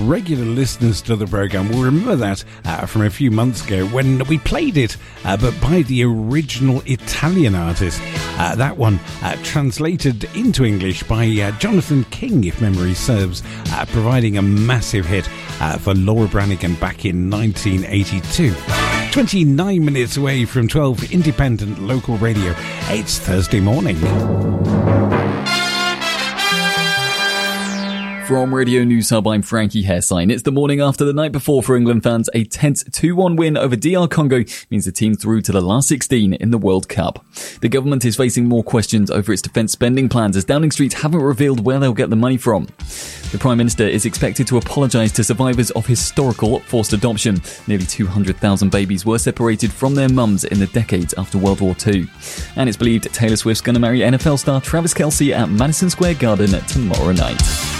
regular listeners to the programme will remember that from a few months ago when we played it, but by the original Italian artist. That one translated into English by Jonathan King, if memory serves, providing a massive hit for Laura Branigan back in 1982. 29 minutes away from 12 independent local radio. It's Thursday morning. From Radio News Hub, I'm Frankie Hairsign. It's the morning after the night before for England fans. A tense 2-1 win over DR Congo means the team through to the last 16 in the World Cup. The government is facing more questions over its defence spending plans as Downing Street haven't revealed where they'll get the money from. The Prime Minister is expected to apologise to survivors of historical forced adoption. Nearly 200,000 babies were separated from their mums in the decades after World War II. And it's believed Taylor Swift's going to marry NFL star Travis Kelce at Madison Square Garden tomorrow night.